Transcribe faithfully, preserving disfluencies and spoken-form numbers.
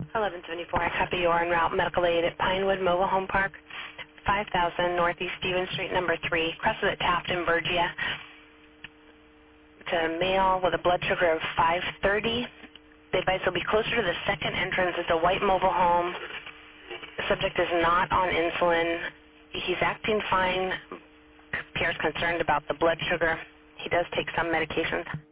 eleven seventy-four, I copy you are en route. Medical aid at Pinewood Mobile Home Park, five thousand Northeast Stevens Street, number three, crested at Taft and Bergia. It's a male with a blood sugar of five thirty. The advice will be closer to the second entrance. It's a white mobile home. The subject is not on insulin. He's acting fine. Pierre's concerned about the blood sugar. He does take some medications.